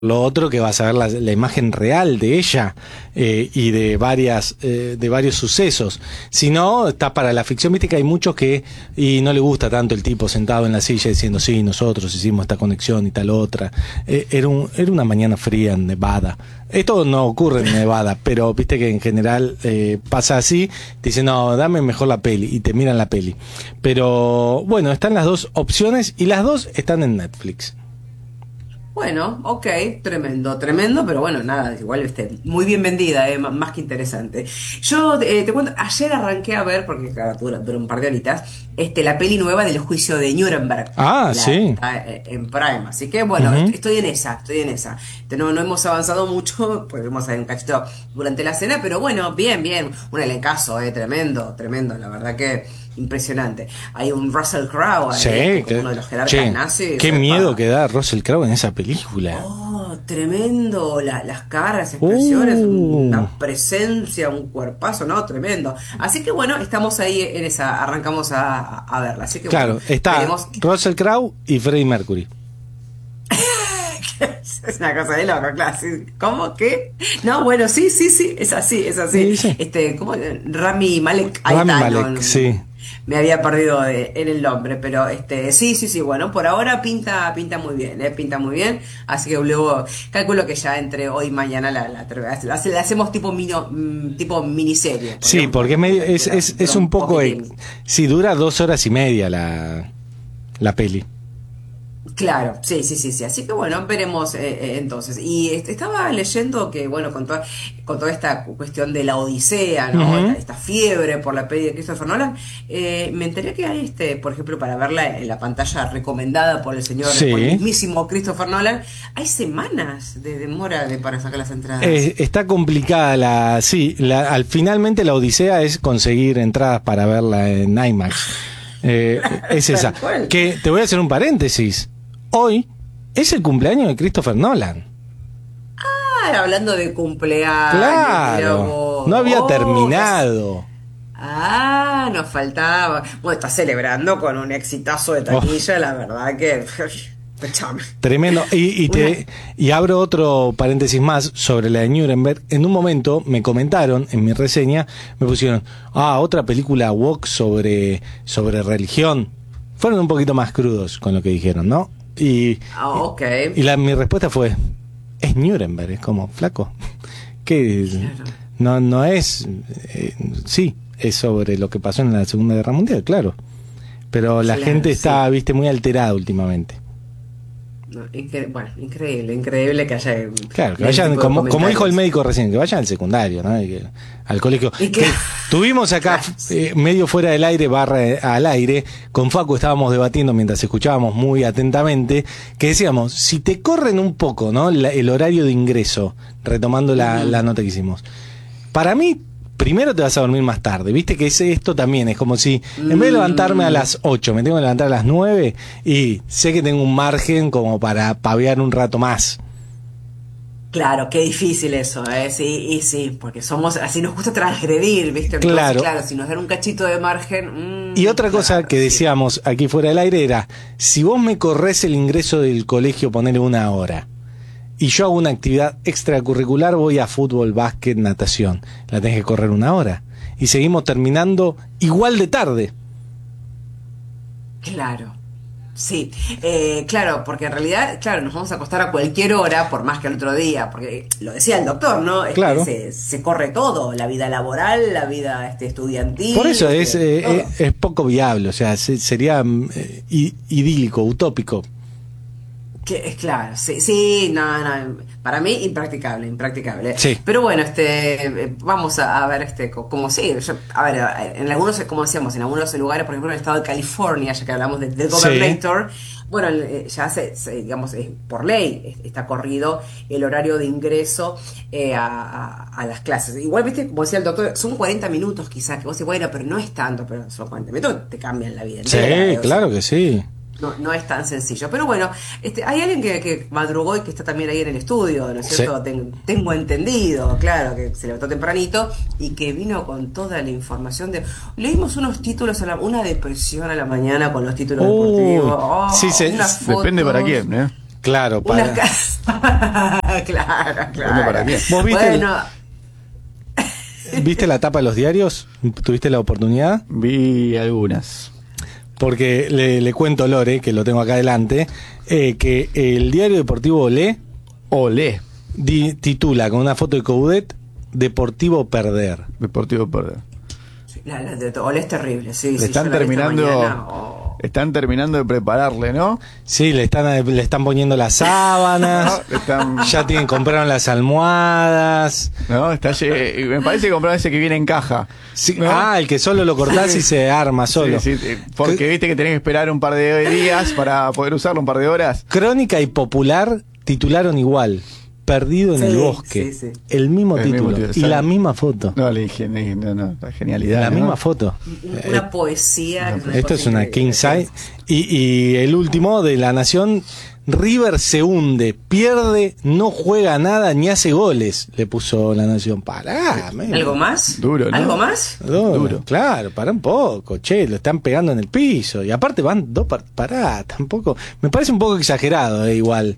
Lo otro que vas a ver la imagen real de ella y de varios sucesos. Si no, está para la ficción, viste que hay muchos que y no le gusta tanto el tipo sentado en la silla diciendo sí, nosotros hicimos esta conexión y tal otra. Era una mañana fría en Nevada. Esto no ocurre en Nevada, pero viste que en general pasa así. Te dicen, no, dame mejor la peli, y te miran la peli. Pero bueno, están las dos opciones y las dos están en Netflix. Bueno, ok, tremendo, tremendo, pero bueno, nada, igual muy bien vendida, más que interesante. Yo te cuento, ayer arranqué a ver, porque claro, dura un par de horitas, la peli nueva del juicio de Nuremberg. Sí. Está en Prime, así que bueno, Uh-huh. estoy en esa. No hemos avanzado mucho, pues vimos ahí un cachito durante la cena, pero bueno, bien, un elencazo, tremendo, la verdad que impresionante. Hay un Russell Crowe ahí, como uno de los jerarcas nazis. Qué miedo que da Russell Crowe en esa película. Oh, tremendo, las caras, expresiones, una presencia, un cuerpazo, ¿no? Tremendo. Así que bueno, estamos ahí en esa, arrancamos a verla. Así que claro, bueno, está veremos. Russell Crowe y Freddie Mercury. Es una cosa de loco, claro. ¿Cómo? ¿Qué? No, bueno, sí, es así. Sí. ¿Cómo? Rami Malek. Ahí Rami está, Malek, sí. Me había perdido en el nombre, pero sí, bueno, por ahora pinta muy bien, pinta muy bien, así que luego calculo que ya entre hoy y mañana la hacemos tipo miniserie. Sí, porque es un poco, sí, dura 2 horas y media la peli. Claro, sí, así que bueno, veremos entonces. Y estaba leyendo que, bueno, con toda esta cuestión de la Odisea, ¿no? Uh-huh. Esta fiebre por la peli de Christopher Nolan, me enteré que hay, por ejemplo, para verla en la pantalla recomendada por el por el mismísimo Christopher Nolan, hay semanas de demora para sacar las entradas. Está complicada finalmente la Odisea es conseguir entradas para verla en IMAX. Es esa. Que te voy a hacer un paréntesis. Hoy es el cumpleaños de Christopher Nolan. Hablando de cumpleaños. Claro. No había terminado. Nos faltaba. Bueno, está celebrando con un exitazo de taquilla, la verdad que. Tremendo. Y abro otro paréntesis más sobre la de Nuremberg. En un momento me comentaron en mi reseña, me pusieron, otra película woke sobre religión. Fueron un poquito más crudos con lo que dijeron, ¿no? Okay. Mi respuesta fue, es Nuremberg, es como, flaco. Que claro. No es, sí, es sobre lo que pasó en la Segunda Guerra Mundial, claro. Pero la gente está, muy alterada últimamente. No, increíble que haya. Claro, que vayan, como dijo el médico recién, que vayan al secundario, ¿no? Al colegio. Tuvimos acá, medio fuera del aire, al aire, con Facu estábamos debatiendo mientras escuchábamos muy atentamente, que decíamos, si te corren un poco, ¿no? El horario de ingreso, retomando la nota que hicimos. Para mí, primero te vas a dormir más tarde, viste que esto también es como si en vez de levantarme a las 8 me tengo que levantar a las 9 y sé que tengo un margen como para pavear un rato más. Claro, qué difícil eso, sí, porque somos, así nos gusta transgredir, ¿viste? Entonces, claro, si nos dan un cachito de margen. Y otra cosa que decíamos aquí fuera del aire era, si vos me corres el ingreso del colegio, ponele 1 hora. Y yo hago una actividad extracurricular, voy a fútbol, básquet, natación. La tenés que correr 1 hora. Y seguimos terminando igual de tarde. Claro. Sí, claro, porque en realidad, claro, nos vamos a acostar a cualquier hora, por más que el otro día, porque lo decía el doctor, ¿no? Claro. Se corre todo, la vida laboral, la vida estudiantil. Por eso es poco viable, o sea, sería idílico, utópico. Que es claro, sí, no, para mí impracticable. Sí. Pero bueno, vamos a ver como sí, a ver, en algunos, como decíamos, en algunos lugares, por ejemplo en el estado de California, ya que hablamos del Governator, bueno, ya digamos, por ley está corrido el horario de ingreso a las clases. Igual, viste, como decía el doctor, son 40 minutos quizás, que vos decís, bueno, pero no es tanto, pero son 40 minutos, te cambian la vida entera. Sí, claro que sí. No es tan sencillo. Pero bueno, hay alguien que madrugó y que está también ahí en el estudio, ¿no es cierto? Sí. Tengo entendido, claro, que se levantó tempranito y que vino con toda la información de... Leímos unos títulos, una depresión a la mañana con los títulos deportivos. Sí, depende para quién, ¿eh? Claro, para... claro. ¿Para qué? ¿Vos viste, viste la tapa de los diarios? ¿Tuviste la oportunidad? Vi algunas. Porque le cuento, Lore, que lo tengo acá adelante, que el diario deportivo Olé titula con una foto de Coudet Deportivo Perder. Deportivo Perder. Sí, la de Olé es terrible, sí. Están terminando de prepararle, ¿no? Sí, le están poniendo las sábanas, ya compraron las almohadas. No, me parece que compraron ese que viene en caja. Sí, ¿no? El que solo lo cortás y se arma solo. Sí, porque viste que tenés que esperar un par de días para poder usarlo, un par de horas. Crónica y Popular titularon igual. Perdido en el bosque. Sí. El mismo título y la misma foto. No, la genialidad. La misma foto. Una poesía. Esto es una king size. Y el último de La Nación: River se hunde, pierde, no juega nada ni hace goles. Le puso La Nación. Pará, ¿Algo más? Duro, ¿no? ¿Algo más? Duro. Claro, pará un poco. Che, lo están pegando en el piso. Y aparte van dos. Pará, tampoco. Me parece un poco exagerado, igual.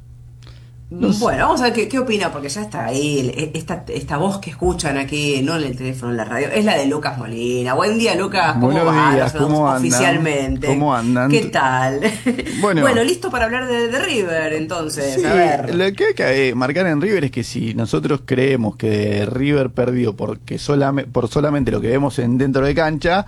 Bueno, vamos a ver qué opina, porque ya está ahí esta voz que escuchan aquí, no en el teléfono, en la radio, es la de Lucas Molina. Buen día, Lucas, ¿cómo vas? ¿Cómo andan? Oficialmente. ¿Cómo andan? ¿Qué tal? Bueno, listo para hablar de River, entonces. Sí, a ver. Lo que hay que marcar en River es que si nosotros creemos que River perdió por solamente lo que vemos dentro de cancha,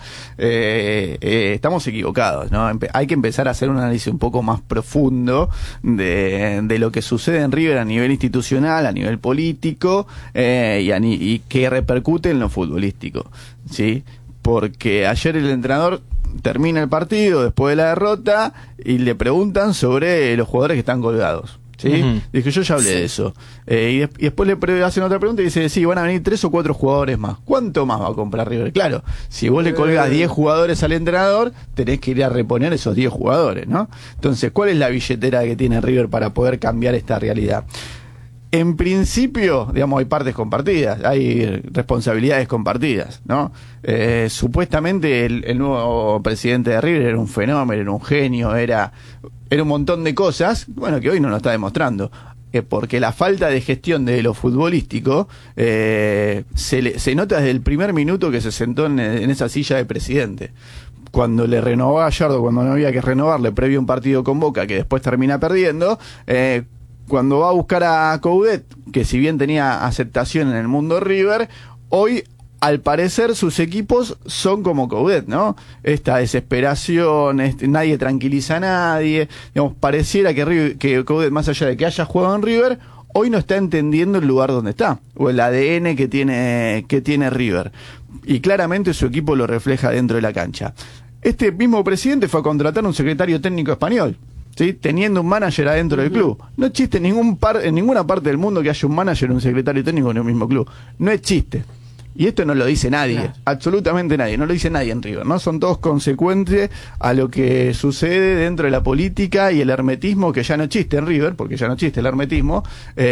estamos equivocados, ¿no? Hay que empezar a hacer un análisis un poco más profundo de lo que sucede en River a nivel institucional, a nivel político, y que repercute en lo futbolístico, ¿sí? Porque ayer el entrenador termina el partido después de la derrota y le preguntan sobre los jugadores que están colgados, ¿sí? Uh-huh. Dije, yo ya hablé de eso. Y después le hacen otra pregunta y dice, sí, van a venir 3 o 4 jugadores más. ¿Cuánto más va a comprar River? Claro, si vos le colgás 10 jugadores al entrenador, tenés que ir a reponer esos 10 jugadores, ¿no? Entonces, ¿cuál es la billetera que tiene River para poder cambiar esta realidad? En principio, digamos, hay partes compartidas, hay responsabilidades compartidas, ¿no? Supuestamente el nuevo presidente de River era un fenómeno, era un genio, era un montón de cosas, bueno, que hoy no lo está demostrando. Porque la falta de gestión de lo futbolístico se nota desde el primer minuto que se sentó en esa silla de presidente. Cuando le renovó a Gallardo, cuando no había que renovarle previo a un partido con Boca, que después termina perdiendo, cuando va a buscar a Coudet, que si bien tenía aceptación en el mundo River, hoy al parecer sus equipos son como Coudet, ¿no? Esta desesperación, nadie tranquiliza a nadie, digamos, pareciera que Coudet, más allá de que haya jugado en River, hoy no está entendiendo el lugar donde está, o el ADN que tiene River, y claramente su equipo lo refleja dentro de la cancha. Este mismo presidente fue a contratar un secretario técnico español, ¿sí? Teniendo un manager adentro del club. No existe en ninguna parte del mundo que haya un manager o un secretario técnico en el mismo club. No existe. Y esto no lo dice nadie, claro. Absolutamente nadie, no lo dice nadie en River, ¿no? Son todos consecuentes a lo que sucede dentro de la política y el hermetismo que ya no existe en River, porque ya no existe el hermetismo,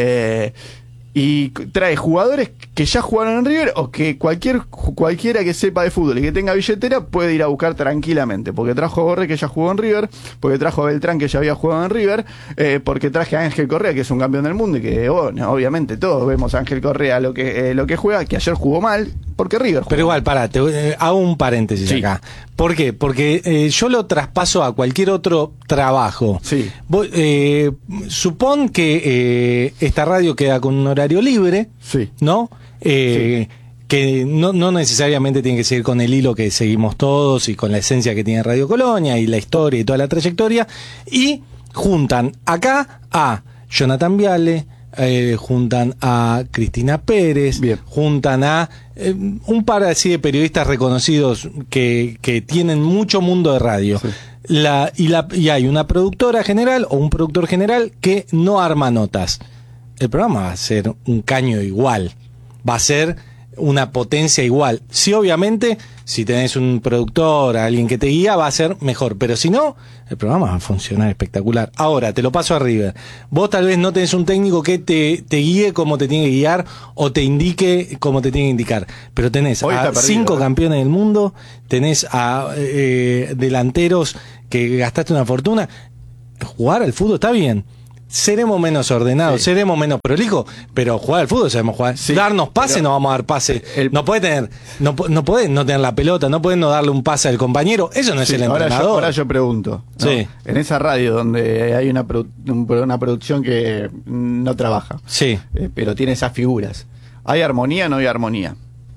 y trae jugadores que ya jugaron en River o que cualquiera que sepa de fútbol y que tenga billetera puede ir a buscar tranquilamente, porque trajo a Borré, que ya jugó en River, porque trajo a Beltrán, que ya había jugado en River, porque traje a Ángel Correa, que es un campeón del mundo y que obviamente todos vemos a Ángel Correa lo que juega, que ayer jugó mal porque River jugó. Pero igual, pará, hago un paréntesis, sí. Acá. ¿Por qué? Porque yo lo traspaso a cualquier otro trabajo. Sí. Supón que esta radio queda con un horario libre, sí. ¿no? Sí. Que no necesariamente tiene que seguir con el hilo que seguimos todos y con la esencia que tiene Radio Colonia y la historia y toda la trayectoria, y juntan acá a Jonathan Viale, juntan a Cristina Pérez, bien. Juntan a un par así de periodistas reconocidos que tienen mucho mundo de radio. Sí. Y hay una productora general o un productor general que no arma notas. El programa va a ser un caño igual, va a ser una potencia igual. Sí, obviamente, si tenés un productor, alguien que te guía, va a ser mejor, pero si no, el programa va a funcionar espectacular. Ahora, te lo paso a River. Vos tal vez no tenés un técnico que te guíe como te tiene que guiar o te indique como te tiene que indicar, pero tenés a 5 campeones del mundo, tenés a delanteros que gastaste una fortuna. Jugar al fútbol está bien. seremos menos ordenados, seremos menos prolijos, pero jugar al fútbol sabemos jugar. Darnos pase, no vamos a dar pase. No puede no tener la pelota, no puede no darle un pase al compañero. Eso no es el entrenador. Ahora yo pregunto, ¿no? En esa radio donde hay una producción que no trabaja, pero tiene esas figuras, ¿hay armonía o no hay armonía?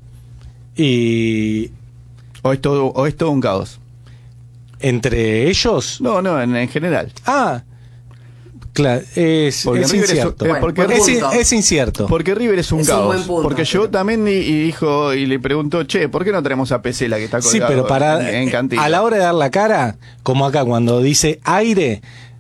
¿O es todo un caos? ¿Entre ellos? No, en general. Claro, es incierto. Es incierto. Porque River es un caos. Porque llegó también y dijo y le preguntó, ¿por qué no tenemos a Pesela que está colgado en Cantina? A la hora de dar la cara, como acá cuando dice aire,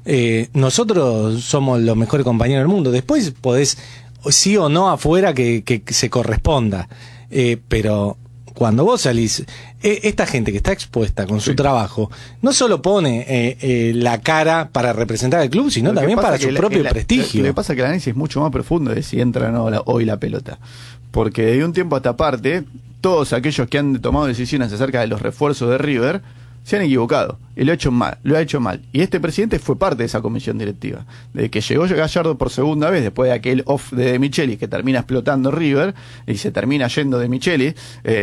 nosotros somos los mejores compañeros del mundo. Después podés, sí o no afuera, que se corresponda. Pero cuando vos salís, esta gente que está expuesta con su trabajo, no solo pone la cara para representar al club, sino también para su propio prestigio. Lo que pasa es que el análisis es mucho más profundo de si entra o no hoy la pelota. Porque de un tiempo a esta parte, todos aquellos que han tomado decisiones acerca de los refuerzos de River se han equivocado y lo ha hecho mal. Y este presidente fue parte de esa comisión directiva. Desde que llegó Gallardo por segunda vez, después de aquel off de De Michelis que termina explotando River y se termina yendo De Michelis,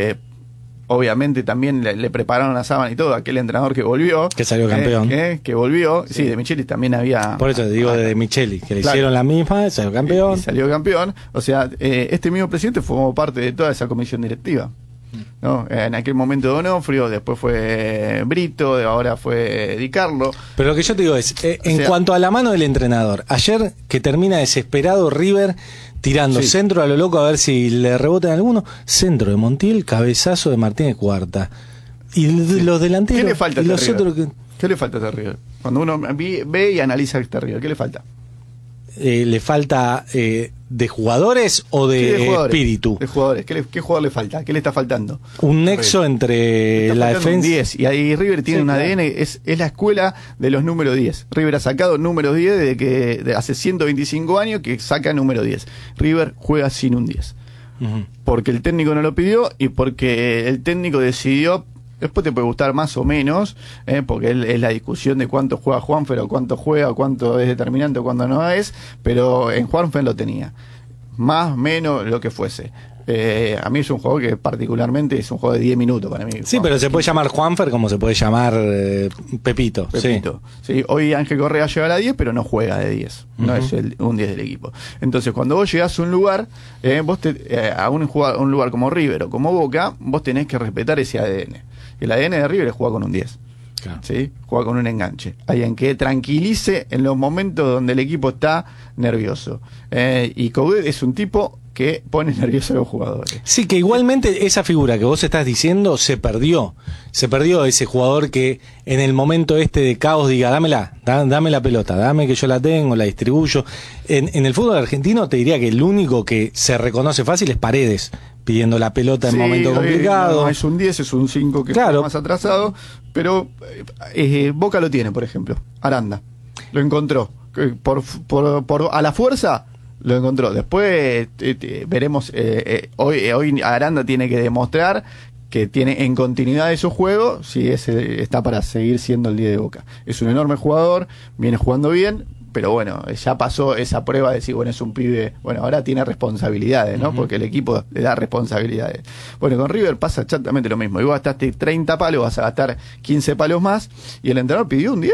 obviamente también le prepararon la sábana y todo, aquel entrenador que volvió. Que salió campeón. Que volvió. Sí, De Michelis también había... Por eso te digo de Michelis, que le hicieron la misma, salió campeón. Y salió campeón. O sea, este mismo presidente formó parte de toda esa comisión directiva, ¿no? En aquel momento Donofrio, después fue Brito, ahora fue Di Carlo. Pero lo que yo te digo es, cuanto a la mano del entrenador, ayer que termina desesperado River tirando centro a lo loco a ver si le rebotan alguno, centro de Montiel, cabezazo de Martínez Cuarta. Y los delanteros... ¿Qué le falta a y los otros ¿Qué le falta a este River? Cuando uno ve y analiza este River, ¿qué le falta? ¿Le falta de jugadores o de espíritu? De jugadores. ¿Qué jugador le falta? ¿Qué le está faltando? Un nexo entre la defensa... 10. Y ahí River tiene un ADN, es la escuela de los números 10. River ha sacado número 10 desde hace 125 años que saca número 10. River juega sin un 10. Porque el técnico no lo pidió y porque el técnico decidió. Después te puede gustar más o menos, porque es la discusión de cuánto juega Juanfer o cuánto juega, o cuánto es determinante o cuánto no es, pero en Juanfer lo tenía. Más, menos, lo que fuese. A mí es un juego que particularmente es un juego de 10 minutos para mí. Sí, pero se puede llamar Juanfer como se puede llamar Pepito. Sí. Hoy Ángel Correa llega a la 10, pero no juega de 10. No es un 10 del equipo. Entonces, cuando vos llegás a un lugar, a un lugar como River o como Boca, vos tenés que respetar ese ADN. El ADN de River es jugar con un 10. Claro. ¿Sí? Juega con un enganche. Alguien que tranquilice en los momentos donde el equipo está nervioso. Y Coudet es un tipo que pone nervioso a los jugadores. Sí, que igualmente esa figura que vos estás diciendo se perdió. Se perdió ese jugador que en el momento de caos diga, dame la pelota, dame que yo la tengo, la distribuyo. En el fútbol argentino te diría que el único que se reconoce fácil es Paredes, pidiendo la pelota en momento complicado. No, es un 10, es un 5 que está más atrasado, pero Boca lo tiene, por ejemplo. Aranda lo encontró. Por a la fuerza lo encontró. Después veremos. Hoy Aranda tiene que demostrar que tiene en continuidad de su juego si está para seguir siendo el 10 de Boca. Es un enorme jugador, viene jugando bien, pero bueno, ya pasó esa prueba de decir, bueno, es un pibe, bueno, ahora tiene responsabilidades, ¿no? Porque el equipo le da responsabilidades. Bueno, con River pasa exactamente lo mismo. Y vos gastaste 30 palos, vas a gastar 15 palos más, y el entrenador pidió un 10.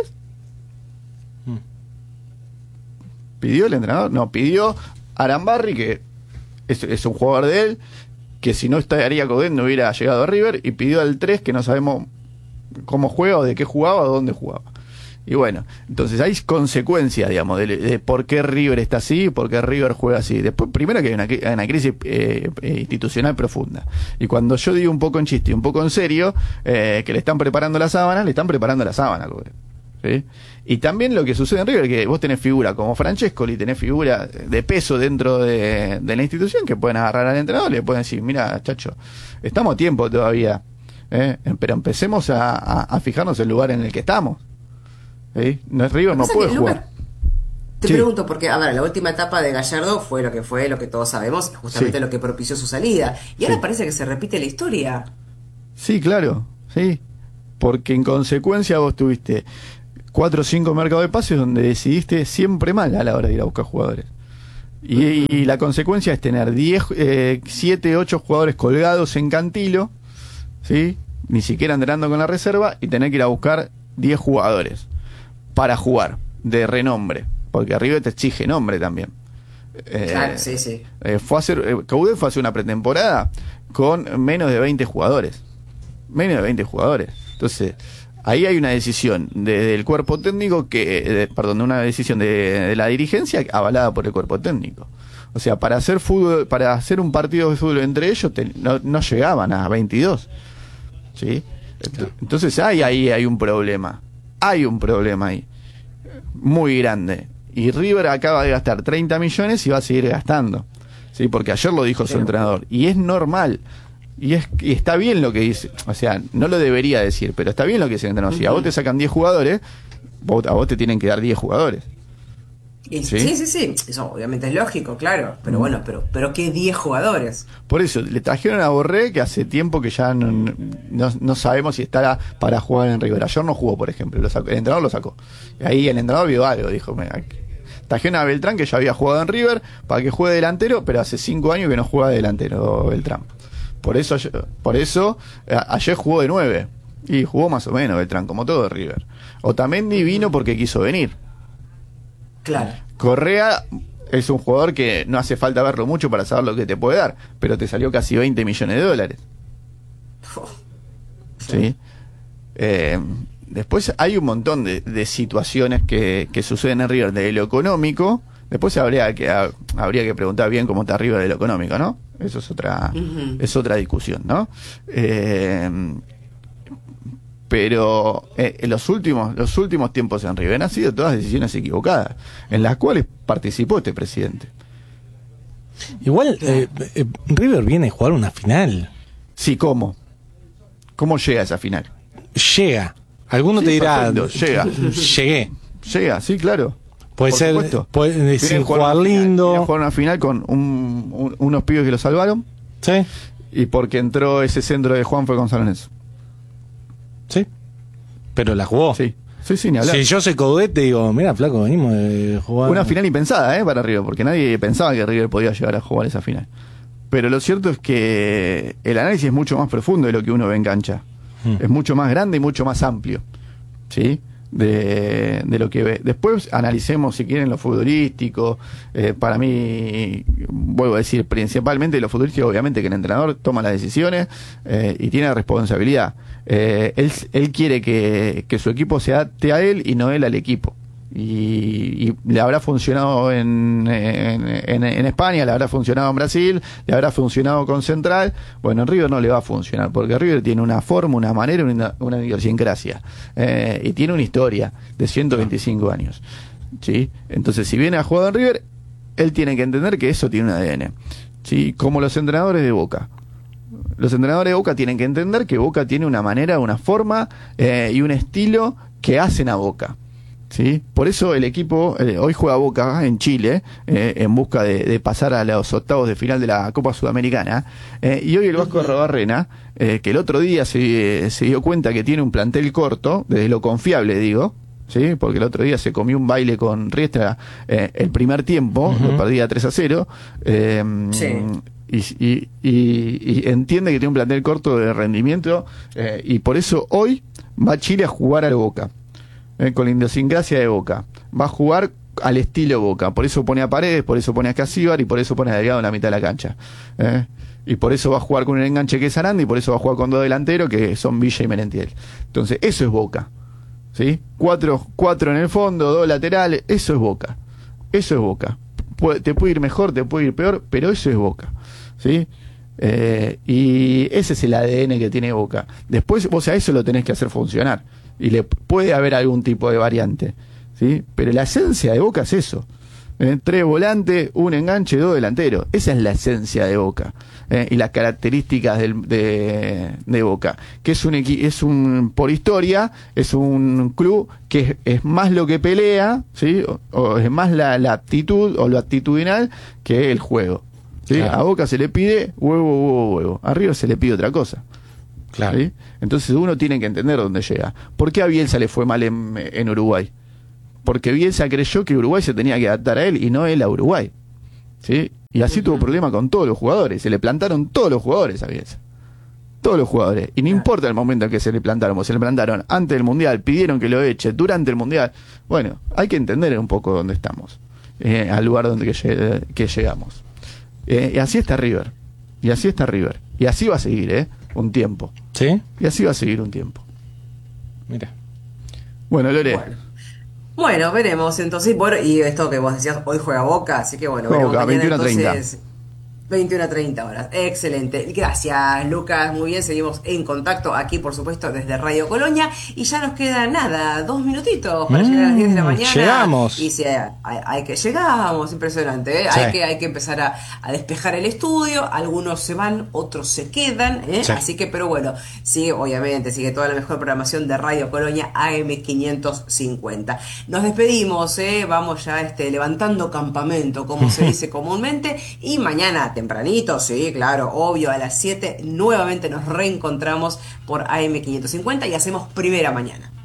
¿Pidió el entrenador? No, pidió Arambarri, que es un jugador de él, que si no estaría Coudet no hubiera llegado a River, y pidió al 3, que no sabemos cómo juega o de qué jugaba o dónde jugaba. Y bueno, entonces hay consecuencias, digamos, de por qué River está así y por qué River juega así. Después, primero que hay una crisis institucional profunda. Y cuando yo digo un poco en chiste y un poco en serio, que le están preparando la sábana, ¿sí? Y también lo que sucede en River, que vos tenés figura como Francescoli, tenés figura de peso dentro de la institución que pueden agarrar al entrenador y le pueden decir, mira, chacho, estamos a tiempo todavía, pero empecemos a fijarnos el lugar en el que estamos. ¿Sí? River no puede jugar. Te pregunto, porque, a ver, la última etapa de Gallardo fue lo que todos sabemos, justamente lo que propició su salida. Y ahora parece que se repite la historia. Sí, claro, sí. Porque en consecuencia vos tuviste 4 o 5 mercados de pases donde decidiste siempre mal a la hora de ir a buscar jugadores. Y la consecuencia es tener 7, 8 jugadores colgados en Cantilo, ¿sí? Ni siquiera entrando con la reserva, y tener que ir a buscar 10 jugadores para jugar de renombre, porque River te exige nombre también. Claro, sí. Coudet fue a hacer una pretemporada con menos de 20 jugadores. Menos de 20 jugadores. Entonces, ahí hay una decisión del cuerpo técnico una decisión de la dirigencia avalada por el cuerpo técnico. O sea, para hacer fútbol, para hacer un partido de fútbol entre ellos no llegaban a 22. ¿Sí? Entonces ahí hay un problema. Hay un problema ahí. Muy grande. Y River acaba de gastar 30 millones y va a seguir gastando. ¿Sí? Porque ayer lo dijo su entrenador. Y es normal. Y está bien lo que dice. O sea, no lo debería decir, pero está bien lo que dice el entrenador. Si a vos te sacan 10 jugadores, a vos te tienen que dar 10 jugadores. Sí. Eso obviamente es lógico, claro. Pero bueno, pero ¿qué 10 jugadores? Por eso, le trajeron a Borré, que hace tiempo que ya no sabemos si estará para jugar en River. Ayer no jugó, por ejemplo. El entrenador lo sacó. Y ahí el entrenador vio algo. Dijo, trajeron a Beltrán, que ya había jugado en River, para que juegue delantero, pero hace 5 años que no juega de delantero Beltrán. Por eso ayer jugó de 9. Y jugó más o menos Beltrán, como todo de River. Otamendi vino porque quiso venir. Claro. Correa es un jugador que no hace falta verlo mucho para saber lo que te puede dar, pero te salió casi 20 millones de dólares. ¿Sí? Después hay un montón de situaciones que suceden en River de lo económico. Después habría que preguntar bien cómo está River de lo económico, ¿no? Eso es otra discusión, ¿no? Pero en los últimos tiempos en River han sido todas decisiones equivocadas, en las cuales participó este presidente. Igual, River viene a jugar una final. Sí, ¿cómo? ¿Cómo llega a esa final? Llega. Alguno te dirá... Llega. Llegué. Llega, sí, claro. Puede Por ser, supuesto. sin jugar lindo. Viene a jugar una final con unos pibes que lo salvaron. Sí. Y porque entró ese centro de Juan fue Gonzalo Neso. Sí. Pero la jugó. Sí, ni hablar. Si yo soy Coudet, te digo, mira, flaco, venimos de jugar. Una final impensada, para River, porque nadie pensaba que River podía llegar a jugar esa final. Pero lo cierto es que el análisis es mucho más profundo de lo que uno ve en cancha. Es mucho más grande y mucho más amplio. ¿Sí? De lo que ve. Después analicemos, si quieren, lo futbolístico. Para mí, vuelvo a decir, principalmente lo futbolístico, obviamente que el entrenador toma las decisiones y tiene responsabilidad. Él quiere que su equipo se adapte a él y no él al equipo. Y le habrá funcionado en España, le habrá funcionado en Brasil, le habrá funcionado con Central. Bueno, en River no le va a funcionar, porque River tiene una forma, una manera, una idiosincrasia, y tiene una historia de 125 años. ¿Sí? Entonces, si viene a jugar en River, él tiene que entender que eso tiene un ADN. ¿Sí? Como los entrenadores de Boca. Los entrenadores de Boca tienen que entender que Boca tiene una manera, una forma y un estilo que hacen a Boca. ¿Sí? Por eso el equipo hoy juega Boca en Chile en busca de pasar a los octavos de final de la Copa Sudamericana, y hoy el Vasco Arrobarrena, que el otro día se dio cuenta que tiene un plantel corto, desde lo confiable digo, ¿sí? Porque el otro día se comió un baile con Riestra el primer tiempo, lo perdía 3-0, y entiende que tiene un plantel corto de rendimiento, y por eso hoy va a Chile a jugar al Boca. Con la idiosincrasia de Boca. Va a jugar al estilo Boca. Por eso pone a Paredes, por eso pone a Casíbar y por eso pone a Delgado en la mitad de la cancha. Y por eso va a jugar con un enganche que es Aranda y por eso va a jugar con 2 delanteros que son Villa y Merentiel. Entonces, eso es Boca. ¿Sí? 4 en el fondo, 2 laterales. Eso es Boca. Eso es Boca. Te puede ir mejor, te puede ir peor, pero eso es Boca. ¿Sí? Y ese es el ADN que tiene Boca. Después vos a eso lo tenés que hacer funcionar. Y le puede haber algún tipo de variante, ¿sí? Pero la esencia de Boca es eso. 3 volantes, 1 enganche, 2 delanteros. Esa es la esencia de Boca. Y las características de Boca. Que por historia, es un club que es más lo que pelea, ¿sí? O es más la actitud o lo actitudinal que el juego. ¿Sí? Claro. A Boca se le pide huevo. A River se le pide otra cosa. Claro. ¿Sí? Entonces uno tiene que entender dónde llega. ¿Por qué a Bielsa le fue mal en Uruguay? Porque Bielsa creyó que Uruguay se tenía que adaptar a él y no él a Uruguay. ¿Sí? Y así tuvo problema con todos los jugadores. Se le plantaron todos los jugadores a Bielsa. Todos los jugadores. Y no importa el momento en que se le plantaron. Se le plantaron antes del Mundial, pidieron que lo eche, durante el Mundial. Bueno, hay que entender un poco dónde estamos. Al lugar donde que llegamos. Y así está River. Y así está River. Y así va a seguir, un tiempo. ¿Sí? Y así va a seguir un tiempo. Mira. Bueno, Lore. Bueno, veremos entonces. Bueno, y esto que vos decías, hoy juega Boca, así que bueno, veremos Boca, mañana 21:30. 21:30 horas. Excelente. Gracias, Lucas. Muy bien, seguimos en contacto aquí, por supuesto, desde Radio Colonia. Y ya nos queda nada, 2 minutitos para llegar a las 10 de la mañana. Llegamos. Y si hay que llegamos, impresionante, ¿eh? Sí. Hay que empezar a despejar el estudio. Algunos se van, otros se quedan, ¿eh? Sí. Así que, pero bueno, sigue, obviamente, sigue toda la mejor programación de Radio Colonia AM550. Nos despedimos, vamos ya levantando campamento, como se dice comúnmente, y mañana tempranito, sí, claro, obvio, a las 7 nuevamente nos reencontramos por AM550 y hacemos primera mañana.